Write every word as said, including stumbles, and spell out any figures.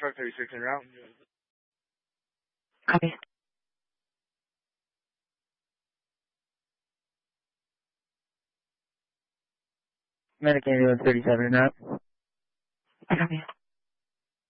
Truck thirty-six en route. Copy. Medic ambulance thirty-seven en route. Copy.